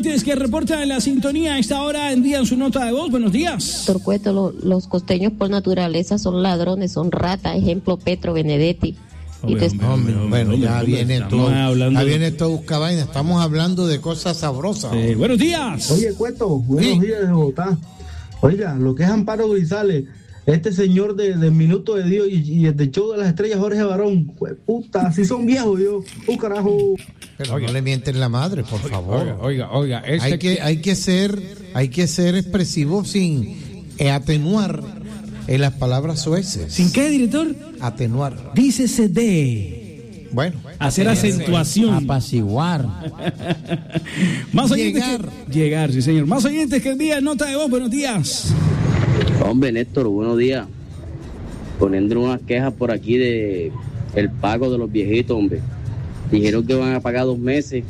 oyentes que reportan la sintonía a esta hora envían su nota de voz. Buenos días. Torcueto, los costeños por naturaleza son ladrones, son ratas, ejemplo Petro Benedetti. Bueno, ya viene todo busca vaina. Estamos hablando de cosas sabrosas. Buenos días. Oye, Cueto, buenos días de Bogotá. Oiga, lo que es Amparo Grisales, este señor de Minuto de Dios y el de Show de las Estrellas, Jorge Barón, puta, así son viejos, yo, carajo. Pero no le mienten la madre, por favor. Oiga, hay que ser expresivo sin atenuar en las palabras soeces. ¿Sin qué, director? Atenuar. Dícese de... Bueno. Hacer acentuación. Apaciguar. Más oyentes llegar, sí señor. Más oyentes que envían nota de voz. Buenos días. Hombre, Néstor, buenos días. Poniendo unas quejas por aquí de el pago de los viejitos, hombre. Dijeron que van a pagar 2 meses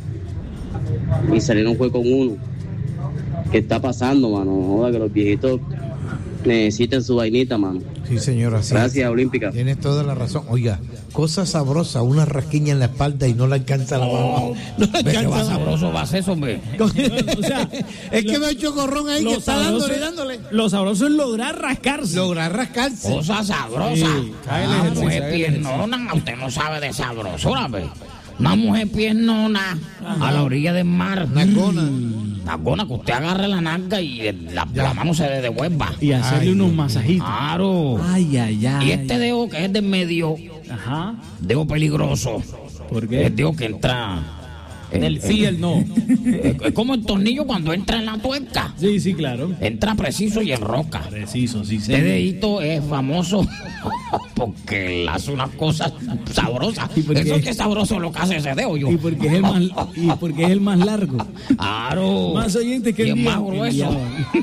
y salieron fue con uno. ¿Qué está pasando, mano? Joda, que los viejitos necesitan su vainita, mano. Sí, señora. Sí. Gracias, Olímpica. Tienes toda la razón. Oiga, cosa sabrosa, una rasquiña en la espalda y no la alcanza la mano. No la alcanza. ¿Qué sabroso va a ser eso, hombre? O sea, es que me ha hecho corrón ahí que está dándole. Lo sabroso es lograr rascarse. Cosa sabrosa. Sí, una mujer piernona, usted no sabe de sabrosura, hombre. Una mujer piernona a la orilla del mar. Una gona que usted agarre la nalga y la mano se devuelva. Y hacerle unos masajitos. Claro. Ay. Y este dedo que es del medio, dedo peligroso. ¿Por qué? El dedo que entra... El sí, el no. Es como el tornillo cuando entra en la tuerca. Sí, claro. Entra preciso y enroca. Preciso, sí. Este dedito es famoso porque hace unas cosas sabrosas. Eso es que sabroso lo que hace ese dedo, yo. Y porque es el más largo. Claro. Más oyentes que el más grueso.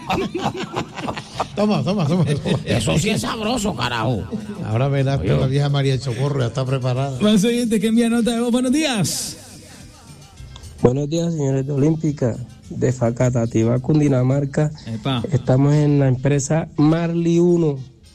Toma. Eso sí es sabroso, carajo. Ahora verás que la vieja María del Socorro ya está preparada. Más oyentes que envían nota de voz. Buenos días. Buenos días, señores de Olímpica, de Facatativá, Cundinamarca. Estamos en la empresa Marley 1.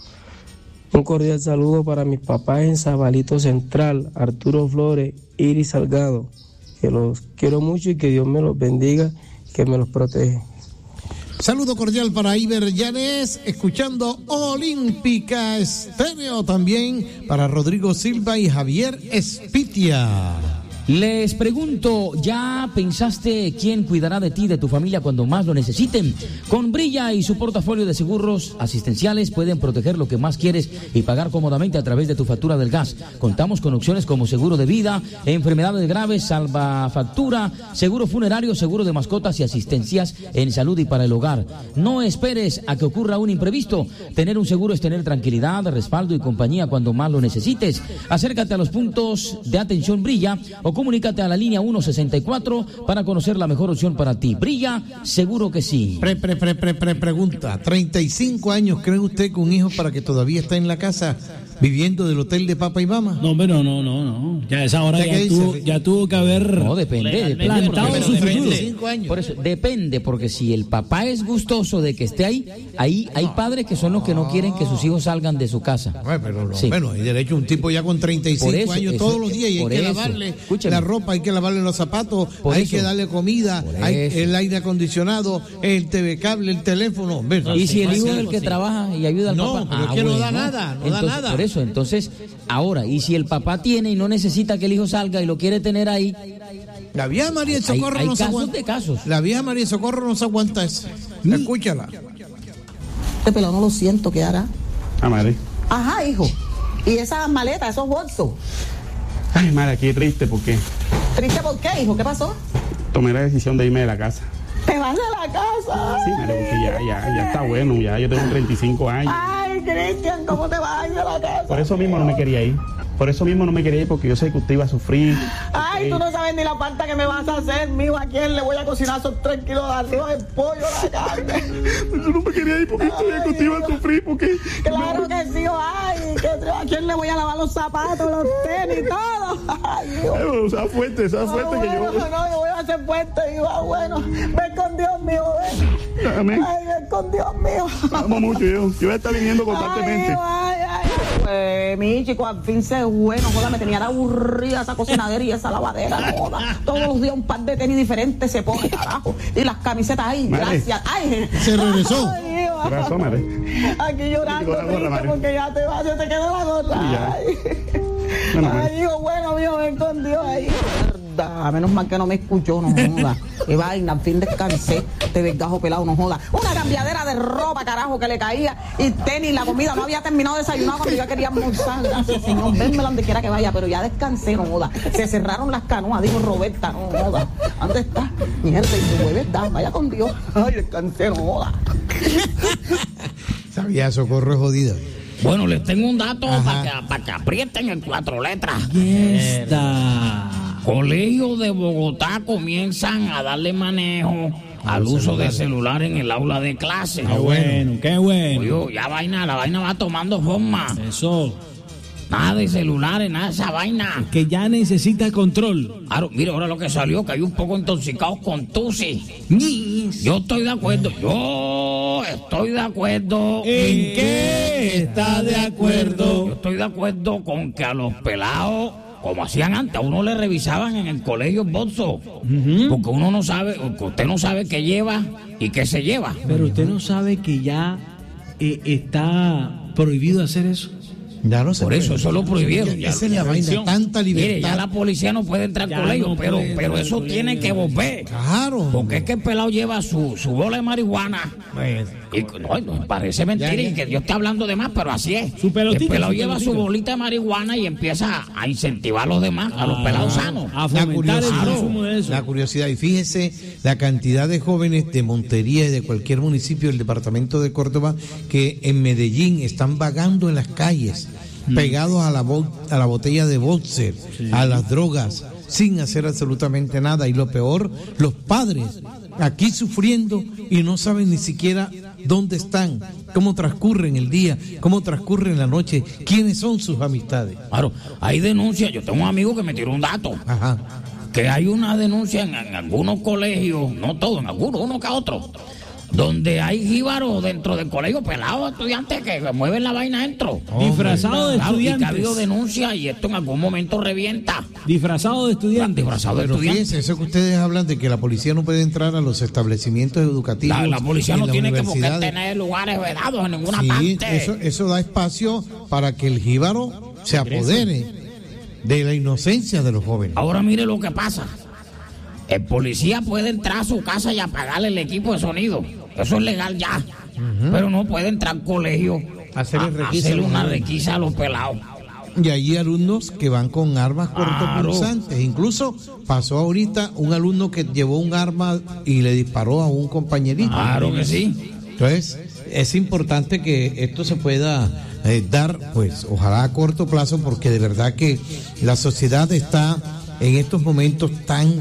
Un cordial saludo para mis papás en Zabalito Central, Arturo Flores, Iris Salgado, que los quiero mucho y que Dios me los bendiga, que me los protege. Saludo cordial para Iber Llanes, escuchando Olímpica Estéreo, también para Rodrigo Silva y Javier Espitia. Les pregunto, ¿ya pensaste quién cuidará de ti, de tu familia cuando más lo necesiten? Con Brilla y su portafolio de seguros asistenciales pueden proteger lo que más quieres y pagar cómodamente a través de tu factura del gas. Contamos con opciones como seguro de vida, enfermedades graves, salvafactura, seguro funerario, seguro de mascotas y asistencias en salud y para el hogar. No esperes a que ocurra un imprevisto. Tener un seguro es tener tranquilidad, respaldo y compañía cuando más lo necesites. Acércate a los puntos de atención Brilla o comunícate a la línea 164 para conocer la mejor opción para ti. Brilla, seguro que sí. Pregunta, 35 años, ¿cree usted que un hijo para que todavía está en la casa viviendo del hotel de papá y mamá? No, pero no. Ya a esa hora ya tuvo que haber... No, depende plantado su futuro. Por eso, depende, porque si el papá es gustoso de que esté ahí hay padres que son los que no quieren que sus hijos salgan de su casa. Bueno, hay derecho a un tipo ya con 35 años todos los días y hay que lavarle la ropa, hay que lavarle los zapatos, que darle comida, el aire acondicionado, el TV cable, el teléfono. Y si el hijo es el que trabaja y ayuda al papá. No, pero no da nada. Por eso, entonces, ahora, y si el papá tiene y no necesita que el hijo salga y lo quiere tener ahí. La vieja María del Socorro hay no se casos aguanta. de casos. La vieja María del Socorro no se aguanta eso. Escúchala. Este pelado no lo siento, ¿qué hará? Madre. Ajá, hijo. ¿Y esas maletas, esos bolsos? Ay, madre, aquí triste, ¿por qué? ¿Triste por qué, hijo? ¿Qué pasó? Tomé la decisión de irme de la casa. ¿Te vas de la casa? Sí, madre, porque ya está bueno, ya yo tengo 35 años. Ay, Cristian, ¿cómo te vas a ir de la casa? Por eso mismo no me quería ir. Porque yo sé que usted iba a sufrir. Ay, tú no sabes ni la falta que me vas a hacer, mijo. ¿A quién le voy a cocinar esos 3 kilos de arroz, el pollo, la carne? Yo no me quería ir porque sabía que usted iba a sufrir, porque... Claro que sí, ay, ¿a quién le voy a lavar los zapatos, los tenis, todo? Ay, Dios. Sea fuerte que yo... No, yo voy a ser fuerte, hijo. Bueno, ven con Dios mío, ven. Amén. Ay, ven con Dios mío. Amo mucho, yo voy a estar viniendo constantemente. Ay. Pues mi chico al fin se bueno, joda, me tenía aburrida esa cocinadera y esa lavadera, joda. Todos los días un par de tenis diferentes se pone, carajo. Y las camisetas ahí, gracias. Ay, se regresó. Aquí llorando, porque ya te vas, ya te queda la gorra. Ay, hijo, bueno, mío, ven con Dios ahí. A menos mal que no me escuchó, no joda. Qué vaina, al fin descansé. Te desgajo pelado, no joda. Una cambiadera de ropa, carajo, que le caía. Y tenis, la comida. No había terminado de desayunar cuando yo quería almorzar. Gracias, señor. Vénmela donde quiera que vaya, pero ya descansé, no joda. Se cerraron las canoas, dijo Roberta, no joda. ¿Dónde está? Mierda, y tu verdad, vaya con Dios. Ay, descansé, no joda. Sabía, Socorro es jodida. Bueno, les tengo un dato para que aprieten en 4 letras. Colegios de Bogotá comienzan a darle manejo al uso de celular en el aula de clase. Qué bueno. Oye, la vaina va tomando forma. Eso. Nada de celulares, nada de esa vaina. Que ya necesita control. Claro, mira, ahora lo que salió, que hay un poco intoxicados con tusi. Yo estoy de acuerdo. ¿En qué está de acuerdo? Yo estoy de acuerdo con que a los pelados, como hacían antes, a uno le revisaban en el colegio el bolso. Porque uno no sabe, usted no sabe qué lleva y qué se lleva. Pero usted no sabe que ya está prohibido hacer eso. Ya no se Por eso lo prohibieron. Esa es la vaina, tanta libertad. Mire, ya la policía no puede entrar al colegio, no pero eso tiene que volver. Claro. Porque es que el pelado lleva su bola de marihuana. Y no, parece mentira y que Dios está hablando de más, pero así es. El pelado lleva su bolita de marihuana y empieza a incentivar a los demás, a los pelados sanos. A fomentar el consumo de eso. La curiosidad. Y fíjese la cantidad de jóvenes de Montería y de cualquier municipio del departamento de Córdoba que en Medellín están vagando en las calles, pegados a la botella de Boxer, a las drogas, sin hacer absolutamente nada. Y lo peor, los padres aquí sufriendo y no saben ni siquiera dónde están, cómo transcurren el día, cómo transcurren la noche, quiénes son sus amistades. Claro, hay denuncias. Yo tengo un amigo que me tiró un dato. Que hay una denuncia en algunos colegios, no todos, en algunos, uno que otro, donde hay jíbaros dentro del colegio, pelados estudiantes que mueven la vaina dentro. Disfrazados de estudiantes. Y que ha habido denuncia y esto en algún momento revienta. Disfrazados de estudiantes. Pero fíjense, eso que ustedes hablan de que la policía no puede entrar a los establecimientos educativos. La policía no tiene que tener lugares vedados en ninguna parte. Eso da espacio para que el jíbaro se apodere de la inocencia de los jóvenes. Ahora mire lo que pasa. El policía puede entrar a su casa y apagarle el equipo de sonido. Eso es legal ya. Pero no puede entrar al colegio a hacerle una requisa a los pelados. Y hay alumnos que van con armas cortopunzantes. Incluso pasó ahorita un alumno que llevó un arma y le disparó a un compañerito. Claro que sí. Entonces, es importante que esto se pueda dar, pues, ojalá a corto plazo, porque de verdad que la sociedad está en estos momentos tan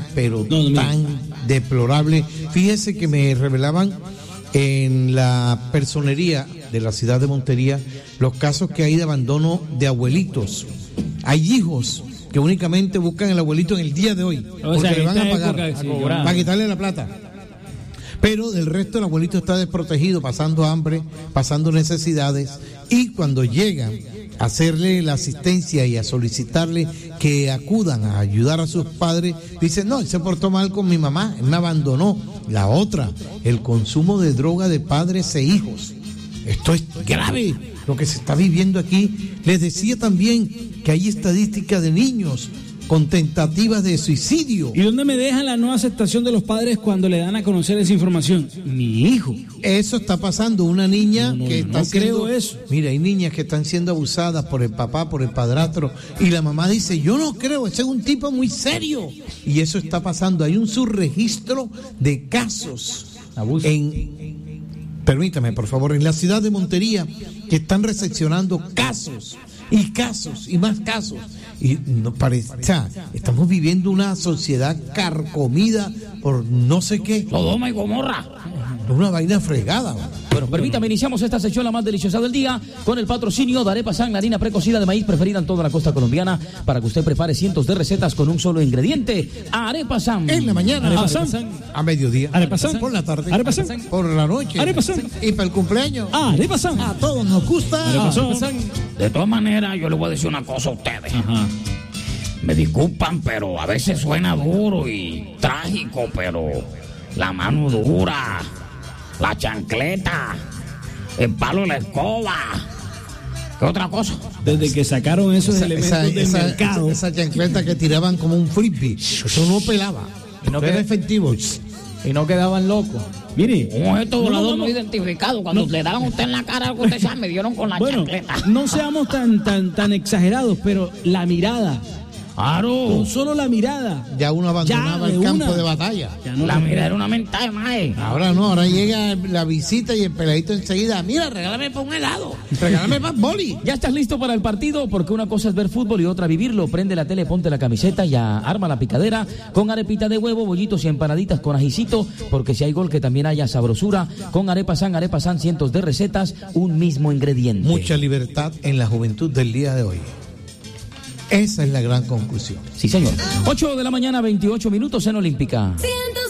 deplorable. Fíjese que me revelaban en la personería de la ciudad de Montería los casos que hay de abandono de abuelitos. Hay hijos que únicamente buscan el abuelito en el día de hoy, porque le van a pagar para quitarle la plata. Pero del resto el abuelito está desprotegido, pasando hambre, pasando necesidades, y cuando llegan a hacerle la asistencia y a solicitarle que acudan a ayudar a sus padres, dicen: no, él se portó mal con mi mamá, él me abandonó. La otra, el consumo de droga de padres e hijos. Esto es grave, lo que se está viviendo aquí. Les decía también que hay estadísticas de niños con tentativas de suicidio. ¿Y dónde me deja la no aceptación de los padres cuando le dan a conocer esa información? Mi hijo. Eso está pasando. Una niña que está creo eso. Mira, hay niñas que están siendo abusadas por el papá, por el padrastro, y la mamá dice: yo no creo, ese es un tipo muy serio. Y eso está pasando. Hay un subregistro de casos abuso. Permítame, por favor, en la ciudad de Montería, que están recepcionando casos y casos y más casos. Y no parece, o sea, estamos viviendo una sociedad carcomida por no sé qué. Sodoma y Gomorra. Una vaina fregada. Bueno, permítame, iniciamos esta sección la más deliciosa del día con el patrocinio de Arepa San, la harina precocida de maíz preferida en toda la costa colombiana para que usted prepare cientos de recetas con un solo ingrediente. Arepa San. En la mañana. Arepa San. A mediodía. Arepa San. Por la tarde. Arepa San. Por la noche. Arepa San. Y para el cumpleaños. Arepa San. A todos nos gusta. Arepa San. De todas maneras, yo les voy a decir una cosa a ustedes. Ajá. Me disculpan, pero a veces suena duro y trágico, pero la mano dura, la chancleta, el palo de la escoba. ¿Qué otra cosa? Desde que sacaron esos elementos del mercado. Esa chancleta que tiraban como un frisbee. Eso no pelaba. No era efectivo. Y no quedaban locos. Mire, un objeto volador no identificado. Cuando le daban a usted en la cara algo, usted sabe, me dieron con la chancleta. No seamos tan exagerados, pero la mirada. Claro. Con solo la mirada. Ya uno abandonaba el campo de batalla. La mirada era una mentada, mae. Ahora no, ahora llega la visita y el peladito enseguida. Mira, regálame para un helado. Regálame para boli. ¿Ya estás listo para el partido? Porque una cosa es ver fútbol y otra vivirlo. Prende la tele, ponte la camiseta y arma la picadera con arepita de huevo, bollitos y empanaditas con ajicito. Porque si hay gol, que también haya sabrosura. Con Arepa San, cientos de recetas, un mismo ingrediente. Mucha libertad en la juventud del día de hoy. Esa es la gran conclusión. Sí, señor. 8 de la mañana, 28 minutos en Olímpica.